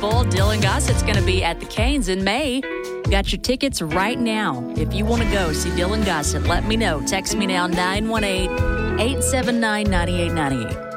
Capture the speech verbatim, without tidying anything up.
full. Dylan Gossett's going to be at the Canes in May. Got your tickets right now. If you want to go see Dylan Gossett, let me know. Text me now, nine one eight, eight seven nine, nine eight nine eight.